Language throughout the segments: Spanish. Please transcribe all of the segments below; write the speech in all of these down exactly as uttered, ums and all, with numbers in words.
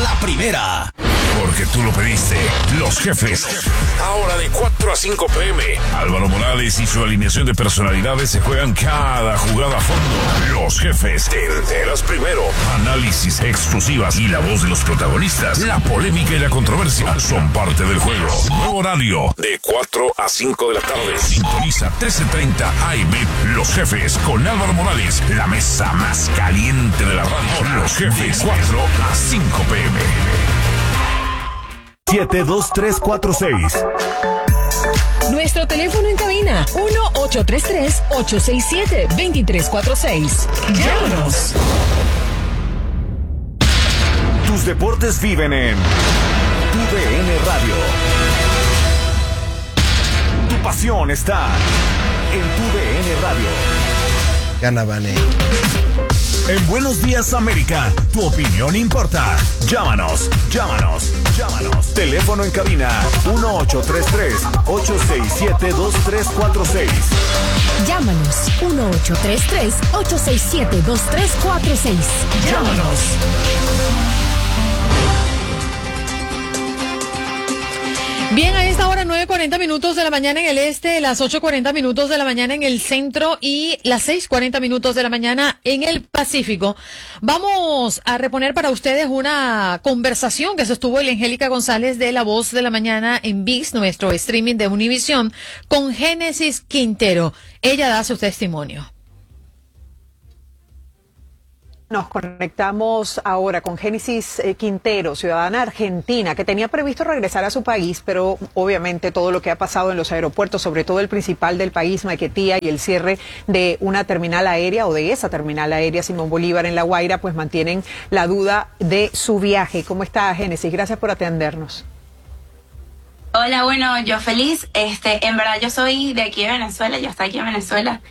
la primera. Porque tú lo pediste. Los Jefes. Ahora de cuatro a cinco pm. Álvaro Morales y su alineación de personalidades se juegan cada jugada a fondo. Los Jefes. Te enteras primero. Análisis exclusivas y la voz de los protagonistas. La polémica y la controversia son parte del juego. Nuevo horario. De cuatro a cinco de la tarde. Sintoniza trece treinta A M. Los Jefes con Álvaro Morales. La mesa más caliente de la radio. Los Jefes. cuatro a cinco pm. siete dos tres cuatro seis. Nuestro teléfono en cabina uno ocho tres tres, ocho seis siete, dos tres cuatro seis. Llámanos. Tus deportes viven en Tu D N Radio. Tu pasión está en Tu D N Radio. Gana Vane. En Buenos Días América, tu opinión importa. Llámanos, llámanos, llámanos. Teléfono en cabina uno ocho tres tres, ocho seis siete, dos tres cuatro seis. Llámanos uno ocho tres tres, ocho seis siete, dos tres cuatro seis. Llámanos. Bien, a esta hora nueve cuarenta minutos de la mañana en el este, las ocho cuarenta minutos de la mañana en el centro y las seis cuarenta minutos de la mañana en el Pacífico. Vamos a reponer para ustedes una conversación que sostuvo Angélica González de La Voz de la Mañana en V I X, nuestro streaming de Univisión, con Génesis Quintero. Ella da su testimonio. Nos conectamos ahora con Génesis Quintero, ciudadana argentina, que tenía previsto regresar a su país, pero obviamente todo lo que ha pasado en los aeropuertos, sobre todo el principal del país, Maiquetía, y el cierre de una terminal aérea o de esa terminal aérea Simón Bolívar en La Guaira, pues mantienen la duda de su viaje. ¿Cómo está, Génesis? Gracias por atendernos. Hola, bueno, yo feliz. Este, en verdad yo soy de aquí de Venezuela, yo estoy aquí en Venezuela.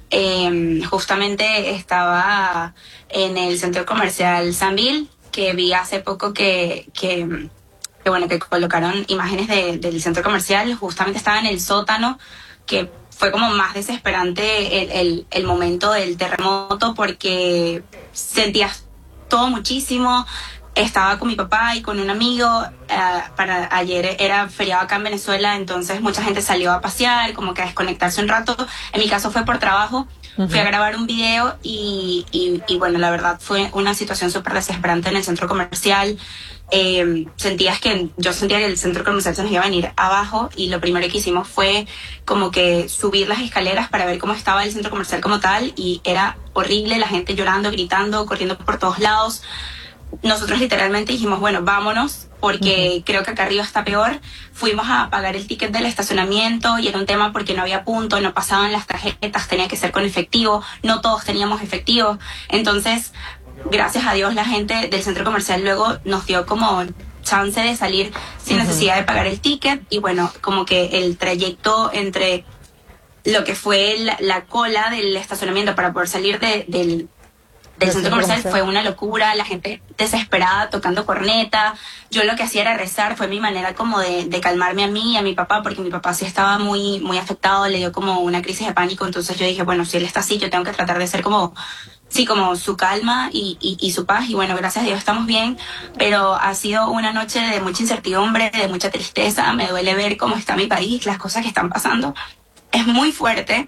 Eh, justamente estaba en el centro comercial Sambil, que vi hace poco que, que, que bueno, que colocaron imágenes de, del centro comercial. Justamente estaba en el sótano, que fue como más desesperante el, el, el momento del terremoto, porque sentías todo muchísimo. Estaba con mi papá y con un amigo. Uh, para ayer era feriado acá en Venezuela, entonces mucha gente salió a pasear, como que a desconectarse un rato. En mi caso fue por trabajo. Uh-huh. Fui a grabar un video y, y, y bueno, la verdad fue una situación súper desesperante en el centro comercial. Eh, sentías que, yo sentía que el centro comercial se nos iba a venir abajo, y lo primero que hicimos fue como que subir las escaleras para ver cómo estaba el centro comercial como tal, y era horrible, la gente llorando, gritando, corriendo por todos lados. Nosotros literalmente dijimos, bueno, vámonos, porque uh-huh. creo que acá arriba está peor. Fuimos a pagar el ticket del estacionamiento y era un tema porque no había punto, no pasaban las tarjetas, tenía que ser con efectivo, no todos teníamos efectivo. Entonces, gracias a Dios, la gente del centro comercial luego nos dio como chance de salir sin uh-huh. necesidad de pagar el ticket, y bueno, como que el trayecto entre lo que fue la, la cola del estacionamiento para poder salir de, del... del centro comercial fue una locura, la gente desesperada tocando corneta. Yo lo que hacía era rezar, fue mi manera como de, de calmarme a mí y a mi papá, porque mi papá sí estaba muy, muy afectado, le dio como una crisis de pánico. Entonces yo dije, bueno, si él está así, yo tengo que tratar de ser como, sí, como su calma y, y, y su paz. Y bueno, gracias a Dios estamos bien, pero ha sido una noche de mucha incertidumbre, de mucha tristeza. Me duele ver cómo está mi país, las cosas que están pasando. Es muy fuerte,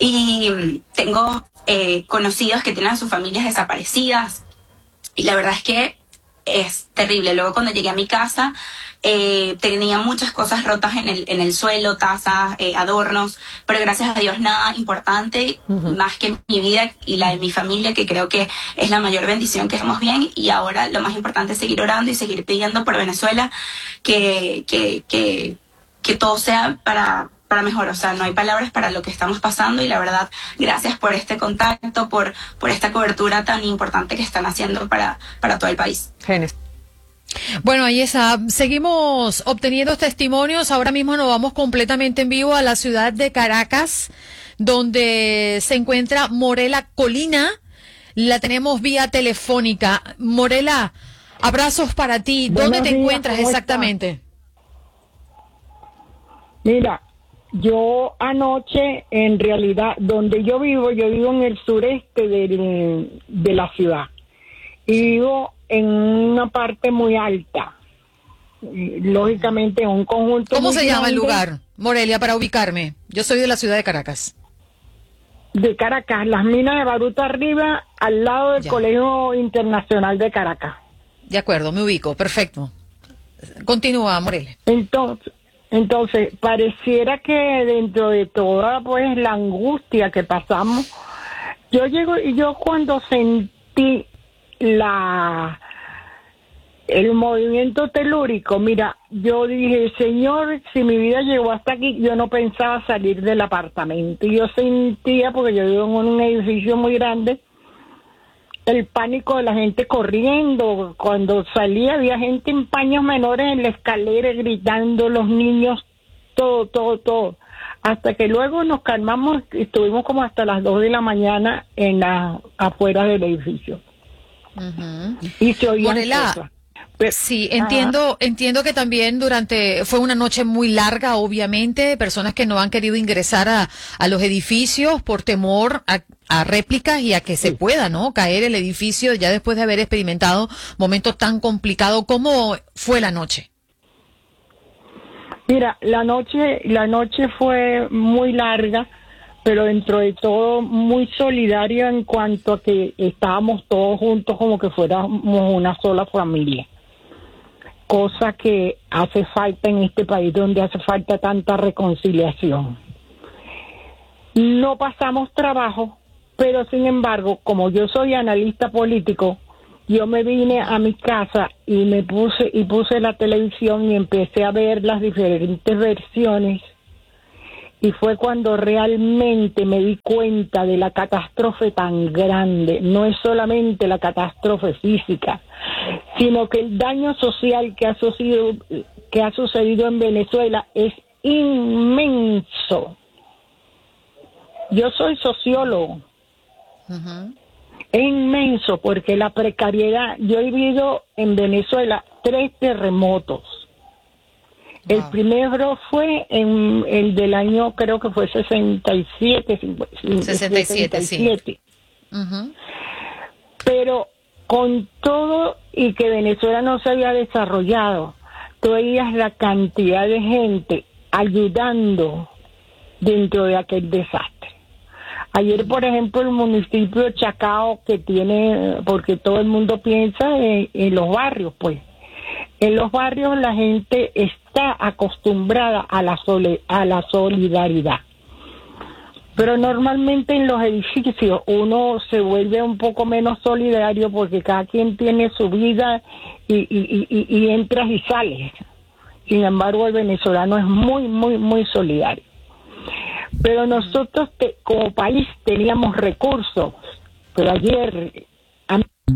y tengo eh, conocidos que tienen a sus familias desaparecidas, y la verdad es que es terrible. Luego, cuando llegué a mi casa, eh, tenía muchas cosas rotas en el, en el suelo, tazas, eh, adornos, pero gracias a Dios nada importante, uh-huh. más que mi vida y la de mi familia, que creo que es la mayor bendición, que estamos bien. Y ahora lo más importante es seguir orando y seguir pidiendo por Venezuela que, que, que, que todo sea para... para mejor. O sea, no hay palabras para lo que estamos pasando, y la verdad, gracias por este contacto, por, por esta cobertura tan importante que están haciendo para, para todo el país. Génesis. Bueno, ahí está. Seguimos obteniendo testimonios. Ahora mismo nos vamos completamente en vivo a la ciudad de Caracas, donde se encuentra Morela Colina. La tenemos vía telefónica. Morela, abrazos para ti. ¿Dónde Buenos te días, encuentras ¿cómo exactamente? Está? Mira, yo anoche, en realidad, donde yo vivo, yo vivo en el sureste de, de la ciudad. y vivo en una parte muy alta. Y, lógicamente en un conjunto. ¿Cómo muy se llama el grande lugar, Morelia, para ubicarme? Yo soy de la ciudad de Caracas. de Caracas, las minas de Baruta arriba, al lado del Ya. Colegio Internacional de Caracas. De acuerdo, me ubico, perfecto. Continúa, Morelia. Entonces, entonces pareciera que dentro de toda pues la angustia que pasamos, yo llego y yo cuando sentí la el movimiento telúrico, mira, yo dije, Señor, si mi vida llegó hasta aquí, yo no pensaba salir del apartamento. Y yo sentía, porque yo vivo en un edificio muy grande, el pánico de la gente corriendo. Cuando salía había gente en paños menores en la escalera gritando, los niños, todo, todo, todo. Hasta que luego nos calmamos y estuvimos como hasta las dos de la mañana en la afuera del edificio. Uh-huh. Y se oían Morela, cosas. Pero- sí, Ajá. entiendo, entiendo que también durante, fue una noche muy larga, obviamente, personas que no han querido ingresar a, a los edificios por temor a, a réplicas y a que se pueda, ¿no? Caer el edificio ya después de haber experimentado momentos tan complicados. ¿Cómo fue la noche? Mira, la noche, la noche fue muy larga, pero dentro de todo muy solidaria en cuanto a que estábamos todos juntos como que fuéramos una sola familia. Cosa que hace falta en este país donde hace falta tanta reconciliación. No pasamos trabajo, pero sin embargo, como yo soy analista político, yo me vine a mi casa y me puse y puse la televisión y empecé a ver las diferentes versiones, y fue cuando realmente me di cuenta de la catástrofe tan grande. No es solamente la catástrofe física, sino que el daño social que ha sucedido, que ha sucedido en Venezuela es inmenso. Yo soy sociólogo. Uh-huh. Es inmenso porque la precariedad, yo he vivido en Venezuela tres terremotos. Wow. El primero fue en el del año, creo que fue sesenta y siete. sesenta y siete, sí. Uh-huh. Pero con todo y que Venezuela no se había desarrollado, tú veías la cantidad de gente ayudando dentro de aquel desastre. Ayer, por ejemplo, el municipio de Chacao, que tiene, porque todo el mundo piensa en, en los barrios, pues. En los barrios la gente está acostumbrada a la, sole, a la solidaridad. Pero normalmente en los edificios uno se vuelve un poco menos solidario porque cada quien tiene su vida y, y, y, y entras y sales. Sin embargo, el venezolano es muy, muy, muy solidario. Pero nosotros te, como país teníamos recursos, pero ayer... A...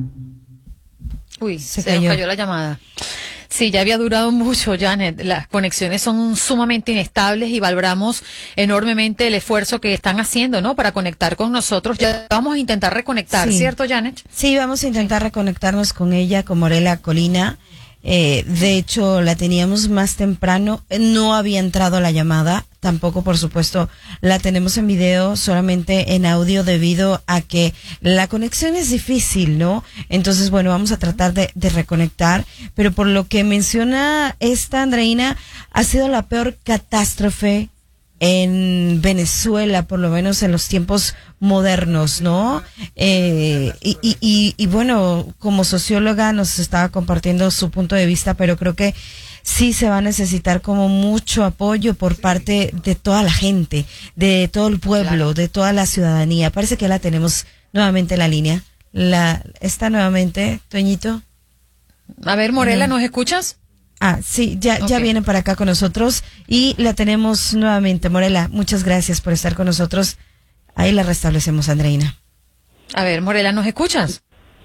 Uy, se, se cayó. cayó la llamada. Sí, ya había durado mucho, Janet. Las conexiones son sumamente inestables y valoramos enormemente el esfuerzo que están haciendo, ¿no? Para conectar con nosotros. Ya vamos a intentar reconectar, sí. ¿Cierto, Janet? Sí, vamos a intentar reconectarnos con ella, con Morela Colina. Eh, de hecho, la teníamos más temprano, no había entrado la llamada, tampoco, por supuesto, la tenemos en video, solamente en audio debido a que la conexión es difícil, ¿no? Entonces, bueno, vamos a tratar de, de reconectar, pero por lo que menciona esta Andreina, ha sido la peor catástrofe en Venezuela, por lo menos en los tiempos modernos, ¿no? Eh, y, y, y, y bueno, como socióloga nos estaba compartiendo su punto de vista, pero creo que sí se va a necesitar como mucho apoyo por parte de toda la gente, de todo el pueblo, claro, de toda la ciudadanía. Parece que la tenemos nuevamente en la línea. La, ¿está nuevamente, Toñito? A ver, Morela, ¿nos escuchas? Ah, sí, ya, okay. ya viene para acá con nosotros y la tenemos nuevamente. Morela, muchas gracias por estar con nosotros. Ahí la restablecemos, Andreina. A ver, Morela, ¿nos escuchas?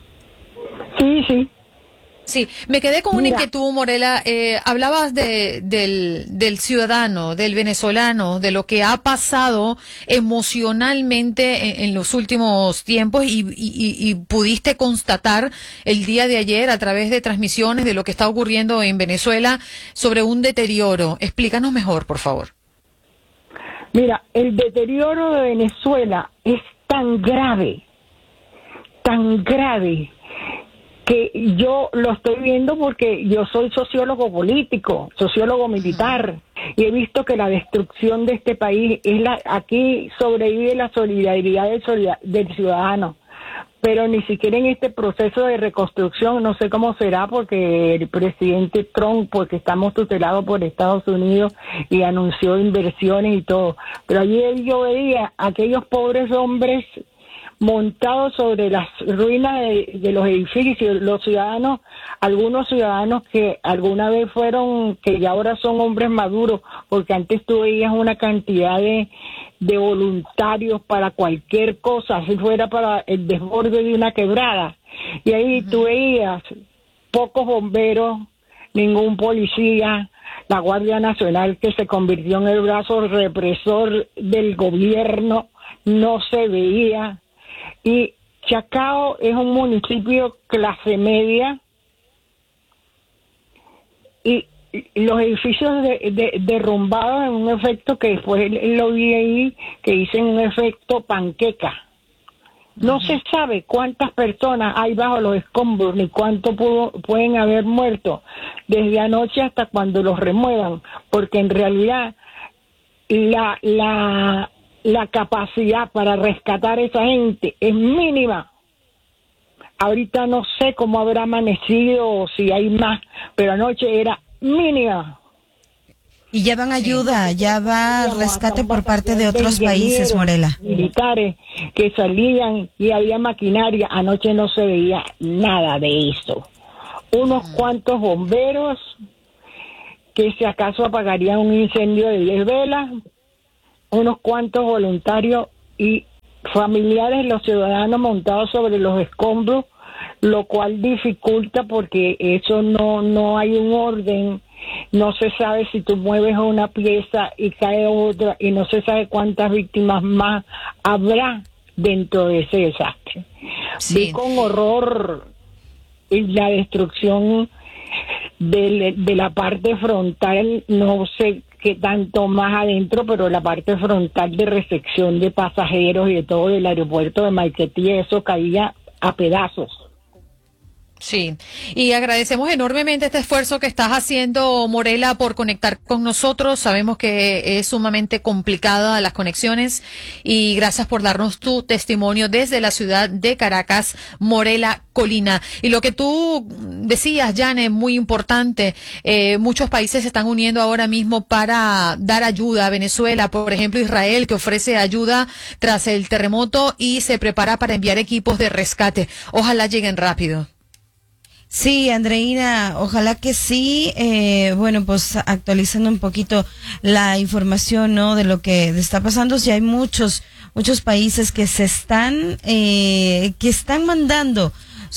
Sí, sí. Sí, me quedé con Mira. una inquietud, Morela. Eh, hablabas de, del, del ciudadano, del venezolano, de lo que ha pasado emocionalmente en, en los últimos tiempos y, y, y pudiste constatar el día de ayer a través de transmisiones de lo que está ocurriendo en Venezuela sobre un deterioro. Explícanos mejor, por favor. Mira, el deterioro de Venezuela es tan grave, tan grave, que yo lo estoy viendo porque yo soy sociólogo político, sociólogo militar, y he visto que la destrucción de este país es la, aquí sobrevive la solidaridad del, del ciudadano, pero ni siquiera en este proceso de reconstrucción, no sé cómo será, porque el presidente Trump, porque estamos tutelados por Estados Unidos y anunció inversiones y todo, pero ayer yo veía a aquellos pobres hombres montados sobre las ruinas de, de los edificios, los ciudadanos, algunos ciudadanos que alguna vez fueron, que ya ahora son hombres maduros, porque antes tú veías una cantidad de, de voluntarios para cualquier cosa, si fuera para el desborde de una quebrada, y ahí uh-huh. tú veías pocos bomberos, ningún policía, la Guardia Nacional que se convirtió en el brazo represor del gobierno, no se veía. Y Chacao es un municipio clase media y los edificios de, de, derrumbados en un efecto que después lo vi ahí, que dicen un efecto panqueca. No uh-huh. se sabe cuántas personas hay bajo los escombros ni cuánto pudo, pueden haber muerto desde anoche hasta cuando los remuevan, porque en realidad la... la la capacidad para rescatar a esa gente es mínima. Ahorita no sé cómo habrá amanecido o si hay más, pero anoche era mínima. Y ya van ayuda, ya va rescate por parte de otros países, Morela. Militares que salían y había maquinaria, anoche no se veía nada de eso. Unos cuantos bomberos que si acaso apagarían un incendio de diez velas, unos cuantos voluntarios y familiares, los ciudadanos montados sobre los escombros, lo cual dificulta porque eso no no hay un orden, no se sabe si tú mueves una pieza y cae otra y no se sabe cuántas víctimas más habrá dentro de ese desastre. Sí. Vi con horror la destrucción de, de la parte frontal, no sé que tanto más adentro, pero la parte frontal de recepción de pasajeros y de todo el aeropuerto de Maiquetía, eso caía a pedazos. Sí, y agradecemos enormemente este esfuerzo que estás haciendo, Morela, por conectar con nosotros. Sabemos que es sumamente complicada las conexiones y gracias por darnos tu testimonio desde la ciudad de Caracas, Morela Colina. Y lo que tú decías, Jane, es muy importante. Eh, muchos países se están uniendo ahora mismo para dar ayuda a Venezuela. Por ejemplo, Israel, que ofrece ayuda tras el terremoto y se prepara para enviar equipos de rescate. Ojalá lleguen rápido. Sí, Andreina, ojalá que sí. Eh, bueno, pues actualizando un poquito la información, ¿no? De lo que está pasando. Sí, hay muchos, muchos países que se están, eh, que están mandando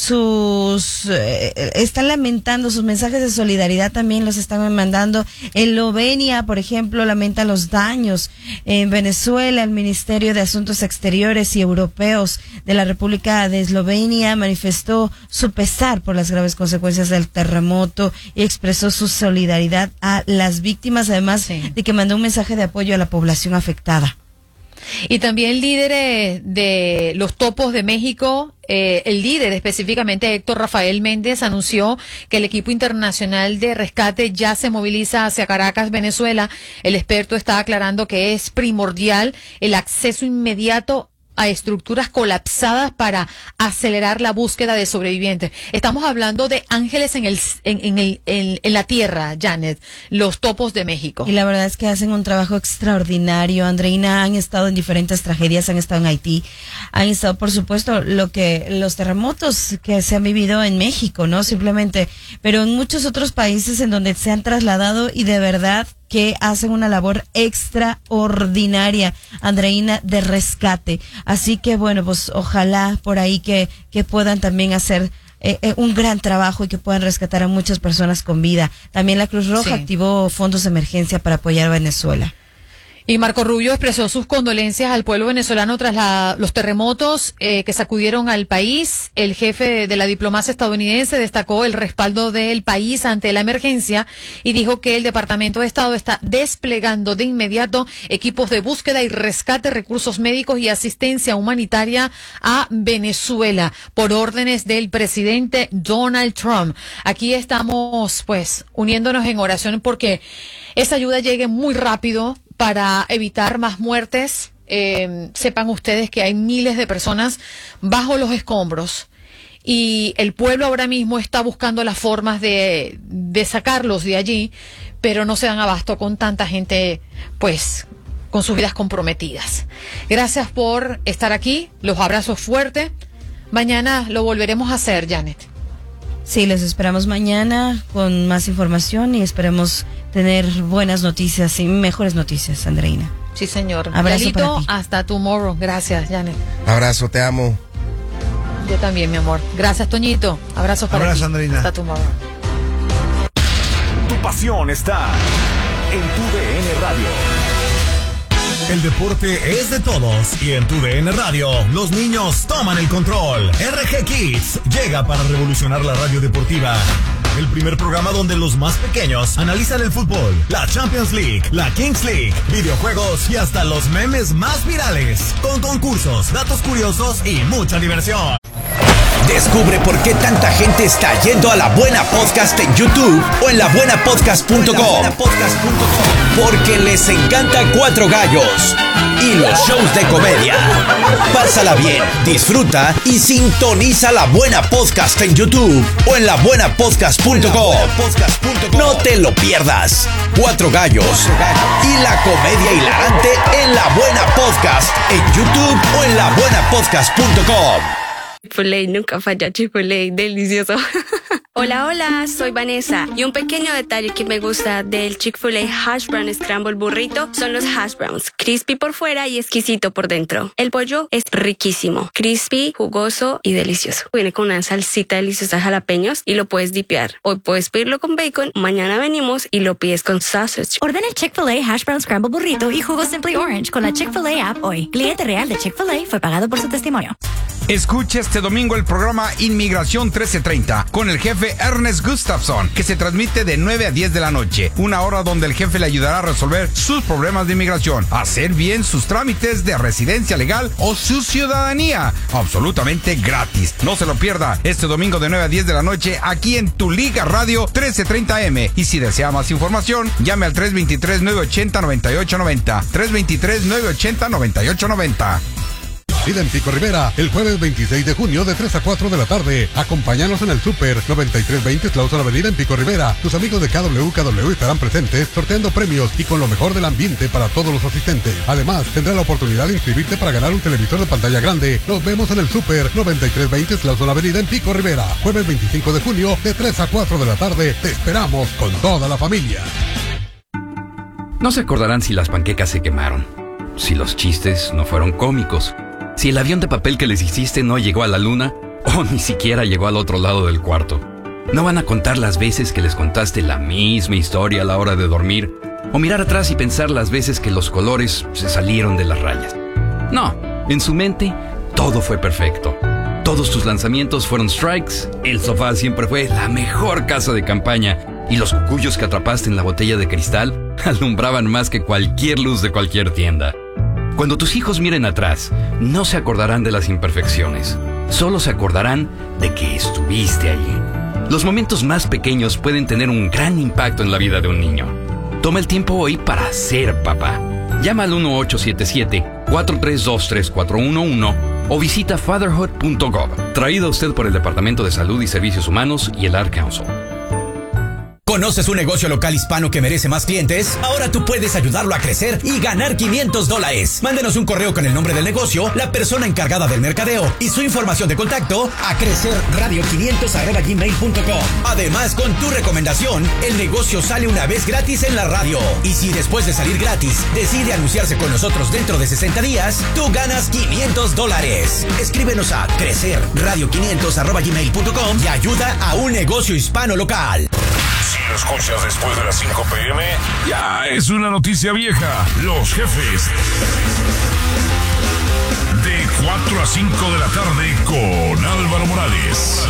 sus, eh, están lamentando sus mensajes de solidaridad, también los están mandando. Eslovenia, por ejemplo, lamenta los daños. En Venezuela, el Ministerio de Asuntos Exteriores y Europeos de la República de Eslovenia manifestó su pesar por las graves consecuencias del terremoto y expresó su solidaridad a las víctimas, además sí. de que mandó un mensaje de apoyo a la población afectada. Y también líderes de los topos de México, eh, el líder específicamente Héctor Rafael Méndez anunció que el equipo internacional de rescate ya se moviliza hacia Caracas, Venezuela. El experto está aclarando que es primordial el acceso inmediato a estructuras colapsadas para acelerar la búsqueda de sobrevivientes. Estamos hablando de ángeles en el en, en el en, en la tierra, Janet, los topos de México. Y la verdad es que hacen un trabajo extraordinario. Andreina, han estado en diferentes tragedias, han estado en Haití, han estado, por supuesto, lo que los terremotos que se han vivido en México, ¿no? Simplemente, pero en muchos otros países en donde se han trasladado y de verdad que hacen una labor extraordinaria, Andreina, de rescate. Así que bueno, pues ojalá por ahí que, que puedan también hacer eh, eh, un gran trabajo y que puedan rescatar a muchas personas con vida. También la Cruz Roja sí. activó fondos de emergencia para apoyar a Venezuela. Y Marco Rubio expresó sus condolencias al pueblo venezolano tras la, los terremotos eh, que sacudieron al país. El jefe de la diplomacia estadounidense destacó el respaldo del país ante la emergencia y dijo que el Departamento de Estado está desplegando de inmediato equipos de búsqueda y rescate, recursos médicos y asistencia humanitaria a Venezuela por órdenes del presidente Donald Trump. Aquí estamos pues uniéndonos en oración porque esa ayuda llegue muy rápido para evitar más muertes. Eh, sepan ustedes que hay miles de personas bajo los escombros y el pueblo ahora mismo está buscando las formas de, de sacarlos de allí, pero no se dan abasto con tanta gente, pues, con sus vidas comprometidas. Gracias por estar aquí, los abrazos fuertes. Mañana lo volveremos a hacer, Janet. Sí, los esperamos mañana con más información y esperemos tener buenas noticias y mejores noticias, Andreina. Sí, señor. Abrazo para ti. Hasta tomorrow. Gracias, Janet. Abrazo, te amo. Yo también, mi amor. Gracias, Toñito. Abrazos para Abrazo, ti. Andreina. Hasta tomorrow. Tu pasión está en tu D N Radio. El deporte es de todos y en tu D N Radio los niños toman el control. R G Kids llega para revolucionar la radio deportiva. El primer programa donde los más pequeños analizan el fútbol, la Champions League, la Kings League, videojuegos y hasta los memes más virales. Con concursos, datos curiosos y mucha diversión. Descubre por qué tanta gente está yendo a La Buena Podcast en YouTube o en la buena podcast punto com. Porque les encanta Cuatro Gallos y los shows de comedia. Pásala bien, disfruta y sintoniza La Buena Podcast en YouTube o en la buena podcast punto com. No te lo pierdas. Cuatro Gallos y la comedia hilarante en La Buena Podcast en YouTube o en la buena podcast punto com. Chick-fil-A, nunca falla Chick-fil-A, delicioso. Hola, hola, soy Vanessa y un pequeño detalle que me gusta del Chick-fil-A Hash Brown Scramble Burrito son los hash browns, crispy por fuera y exquisito por dentro. El pollo es riquísimo, crispy, jugoso y delicioso. Viene con una salsita deliciosa de jalapeños y lo puedes dipear. Hoy puedes pedirlo con bacon, mañana venimos y lo pides con sausage. Ordena el Chick-fil-A Hash Brown Scramble Burrito y jugo Simply Orange con la Chick-fil-A app hoy. Cliente real de Chick-fil-A fue pagado por su testimonio. Escucha este domingo el programa Inmigración trece treinta con el jefe Ernest Gustafson, que se transmite de nueve a diez de la noche, una hora donde el jefe le ayudará a resolver sus problemas de inmigración, hacer bien sus trámites de residencia legal o su ciudadanía, absolutamente gratis. No se lo pierda este domingo de nueve a diez de la noche aquí en Tu Liga Radio trece treinta eme. Y si desea más información, llame al tres dos tres, nueve ocho cero, nueve ocho nueve cero, tres dos tres, nueve ocho cero, nueve ocho nueve cero. Vida en Pico Rivera, el jueves veintiséis de junio de tres a cuatro de la tarde. Acompáñanos en el Super noventa y tres veinte Clauson Avenida en Pico Rivera. Tus amigos de K W K W estarán presentes, sorteando premios y con lo mejor del ambiente para todos los asistentes. Además, tendrás la oportunidad de inscribirte para ganar un televisor de pantalla grande. Nos vemos en el Super noventa y tres veinte Clauson Avenida en Pico Rivera. Jueves veinticinco de junio de tres a cuatro de la tarde. Te esperamos con toda la familia. No se acordarán si las panquecas se quemaron, si los chistes no fueron cómicos, si el avión de papel que les hiciste no llegó a la luna o ni siquiera llegó al otro lado del cuarto. No van a contar las veces que les contaste la misma historia a la hora de dormir o mirar atrás y pensar las veces que los colores se salieron de las rayas. No, en su mente todo fue perfecto. Todos tus lanzamientos fueron strikes, el sofá siempre fue la mejor casa de campaña y los cucuyos que atrapaste en la botella de cristal alumbraban más que cualquier luz de cualquier tienda. Cuando tus hijos miren atrás, no se acordarán de las imperfecciones, solo se acordarán de que estuviste allí. Los momentos más pequeños pueden tener un gran impacto en la vida de un niño. Toma el tiempo hoy para ser papá. Llama al uno ocho siete siete, cuatro tres dos, tres cuatro uno uno o visita fatherhood punto gov. Traído a usted por el Departamento de Salud y Servicios Humanos y el Ad Council. ¿Conoces un negocio local hispano que merece más clientes? Ahora tú puedes ayudarlo a crecer y ganar quinientos dólares. Mándenos un correo con el nombre del negocio, la persona encargada del mercadeo y su información de contacto a crecerradio quinientos arroba gmail punto com. Además, con tu recomendación, el negocio sale una vez gratis en la radio. Y si después de salir gratis decide anunciarse con nosotros dentro de sesenta días, tú ganas quinientos dólares. Escríbenos a crecerradio quinientos arroba gmail punto com y ayuda a un negocio hispano local. Si lo escuchas después de las cinco pm, ya es una noticia vieja. Los Jefes. De cuatro a cinco de la tarde con Álvaro Morales.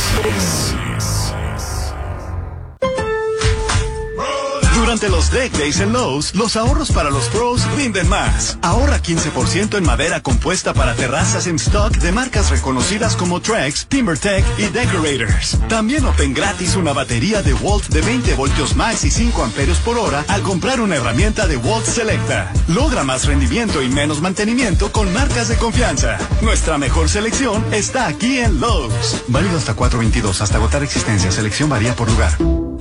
Durante los Deck Days en Lowe's, los ahorros para los pros rinden más. Ahorra quince por ciento en madera compuesta para terrazas en stock de marcas reconocidas como Trex, TimberTech y Decorators. También obtén gratis una batería de Walt de veinte voltios max y cinco amperios por hora al comprar una herramienta de Walt Selecta. Logra más rendimiento y menos mantenimiento con marcas de confianza. Nuestra mejor selección está aquí en Lowe's. Válido hasta cuatro veintidós, hasta agotar existencia. Selección varía por lugar.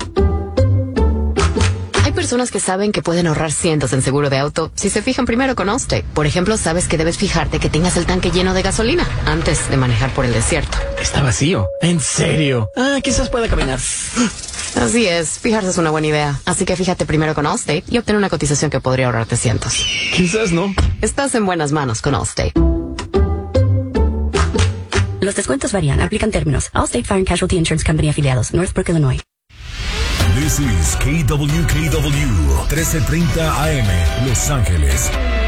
Hay personas que saben que pueden ahorrar cientos en seguro de auto si se fijan primero con Allstate. Por ejemplo, sabes que debes fijarte que tengas el tanque lleno de gasolina antes de manejar por el desierto. Está vacío. ¿En serio? Ah, quizás pueda caminar. Así es, fijarse es una buena idea. Así que fíjate primero con Allstate y obtén una cotización que podría ahorrarte cientos. Quizás no. Estás en buenas manos con Allstate. Los descuentos varían, aplican términos. Allstate Fire and Casualty Insurance Company afiliados, Northbrook, Illinois. This is K W K W trece treinta A M, Los Ángeles.